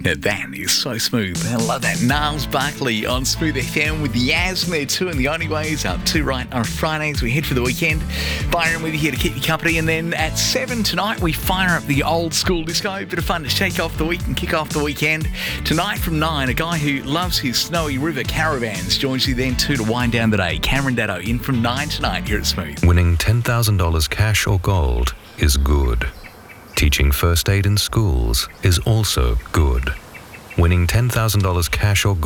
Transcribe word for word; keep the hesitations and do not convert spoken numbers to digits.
Now that is so smooth. I love that. Niles Barkley on Smooth F M with the Yaz there too. And the only way is up to right on Fridays. We head for the weekend. Byron with you here to keep you company. And then at seven tonight, we fire up the old school disco. Bit of fun to shake off the week and kick off the weekend. Tonight from nine, a guy who loves his Snowy River caravans joins you then too to wind down the day. Cameron Datto in from nine tonight here at Smooth. Winning ten thousand dollars cash or gold is good. Teaching first aid in schools is also good. Winning ten thousand dollars cash or gold